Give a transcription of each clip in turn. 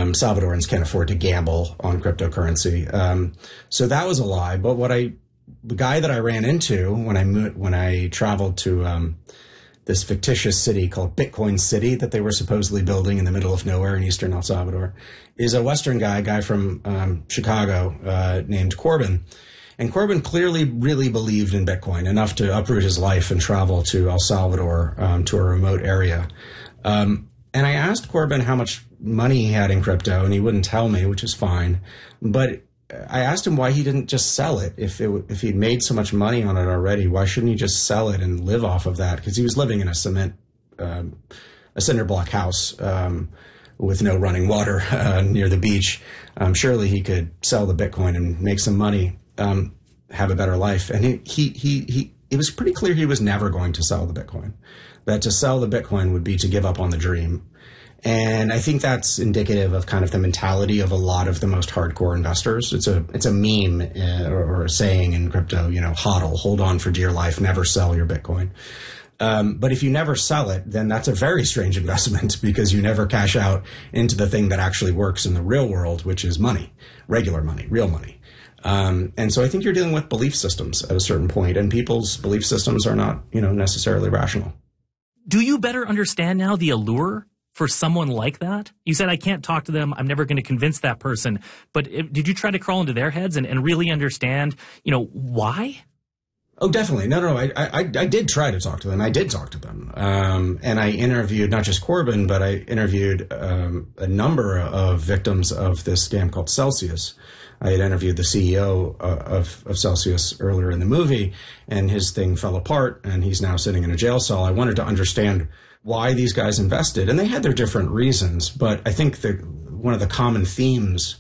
Salvadorans can't afford to gamble on cryptocurrency. So that was a lie. But the guy that I ran into when I traveled to this fictitious city called Bitcoin City that they were supposedly building in the middle of nowhere in eastern El Salvador, is a Western guy from Chicago named Corbin. And Corbin clearly really believed in Bitcoin enough to uproot his life and travel to El Salvador, to a remote area. And I asked Corbin how much money he had in crypto, and he wouldn't tell me, which is fine. But I asked him why he didn't just sell it. If he'd made so much money on it already, why shouldn't he just sell it and live off of that? Because he was living in a cinder block house with no running water near the beach. Surely he could sell the Bitcoin and make some money, have a better life. And it was pretty clear he was never going to sell the Bitcoin. That to sell the Bitcoin would be to give up on the dream. And I think that's indicative of kind of the mentality of a lot of the most hardcore investors. It's a meme or a saying in crypto, hodl, hold on for dear life, never sell your Bitcoin. But if you never sell it, then that's a very strange investment because you never cash out into the thing that actually works in the real world, which is money, regular money, real money. And so I think you're dealing with belief systems at a certain point, and people's belief systems are not, necessarily rational. Do you better understand now the allure for someone like that? You said, I can't talk to them. I'm never going to convince that person. But did you try to crawl into their heads and really understand, why? Oh, definitely. No. I did try to talk to them. I did talk to them. And I interviewed not just Corbin, but I interviewed a number of victims of this scam called Celsius. I had interviewed the CEO of Celsius earlier in the movie, and his thing fell apart, and he's now sitting in a jail cell. I wanted to understand why these guys invested, and they had their different reasons, but I think one of the common themes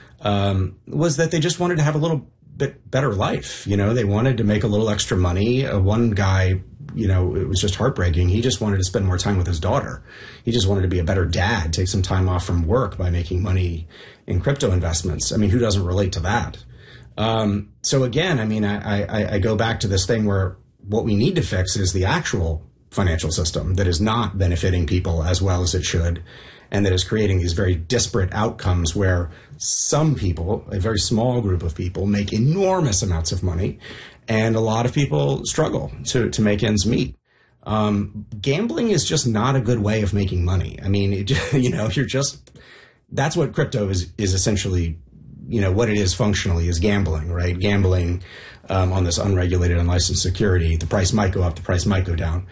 was that they just wanted to have a little bit better life. They wanted to make a little extra money. One guy, it was just heartbreaking. He just wanted to spend more time with his daughter. He just wanted to be a better dad, take some time off from work by making money in crypto investments. I mean, who doesn't relate to that? So again, I go back to this thing where what we need to fix is the actual financial system that is not benefiting people as well as it should, and that is creating these very disparate outcomes where some people, a very small group of people, make enormous amounts of money, and a lot of people struggle to make ends meet. Gambling is just not a good way of making money. I mean, that's what crypto is essentially, what it is functionally is gambling, right? Gambling on this unregulated, unlicensed security. The price might go up, the price might go down.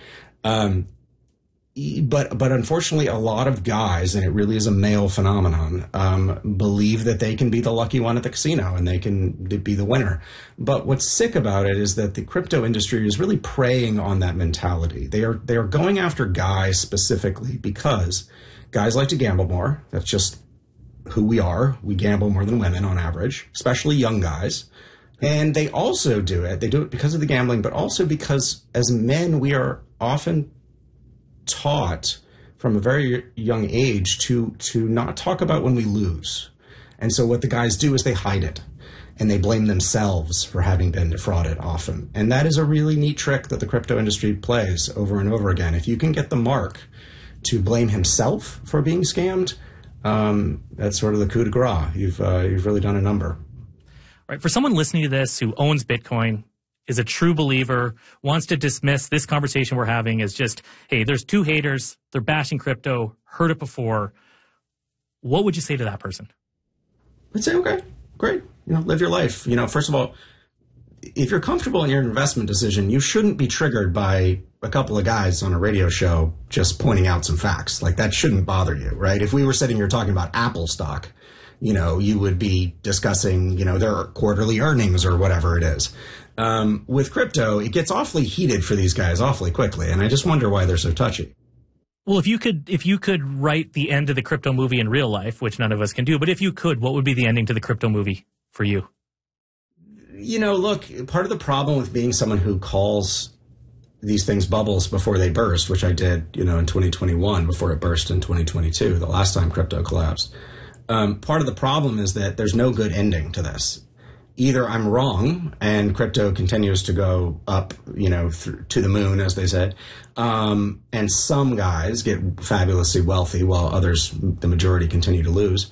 But unfortunately, a lot of guys, and it really is a male phenomenon, believe that they can be the lucky one at the casino and they can be the winner. But what's sick about it is that the crypto industry is really preying on that mentality. They are going after guys specifically because guys like to gamble more. That's just who we are. We gamble more than women on average, especially young guys. And they also do it. They do it because of the gambling, but also because as men, we are often taught from a very young age to not talk about when we lose. And so what the guys do is they hide it and they blame themselves for having been defrauded often. And that is a really neat trick that the crypto industry plays over and over again. If you can get the mark to blame himself for being scammed, that's sort of the coup de grace. You've really done a number. Right. For someone listening to this who owns Bitcoin, is a true believer, wants to dismiss this conversation we're having as just, hey, there's two haters, they're bashing crypto, heard it before. What would you say to that person? I'd say, okay, great. Live your life. First of all, if you're comfortable in your investment decision, you shouldn't be triggered by a couple of guys on a radio show just pointing out some facts. Like, that shouldn't bother you, right? If we were sitting here talking about Apple stock, you would be discussing, their quarterly earnings or whatever it is. With crypto, it gets awfully heated for these guys awfully quickly, and I just wonder why they're so touchy. Well, if you could write the end of the crypto movie in real life, which none of us can do, but if you could, what would be the ending to the crypto movie for you? Look, part of the problem with being someone who calls these things bubbles before they burst, which I did, in 2021 before it burst in 2022, the last time crypto collapsed. Part of the problem is that there's no good ending to this. Either I'm wrong and crypto continues to go up, to the moon, as they said, and some guys get fabulously wealthy while others, the majority, continue to lose.